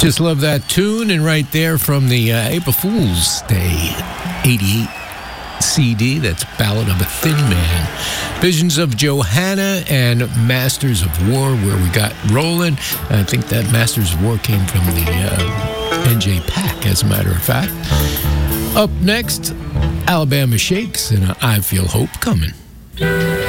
Just love that tune, and right there from the April Fool's Day 88 CD, that's Ballad of a Thin Man. Visions of Johanna and Masters of War, where we got rolling. I think that Masters of War came from the NJ Pack, as a matter of fact. Up next, Alabama Shakes and I Feel Hope Coming.